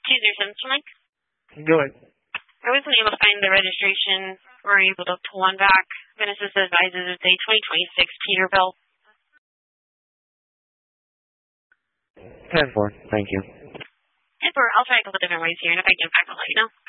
Mike? Go ahead. I wasn't able to find the registration or able to pull one back. Genesis advises it's a 2026 Peterbilt. 10-4. Thank you. 10-4. I'll try a couple different ways here, and if I get back, I'll let you know.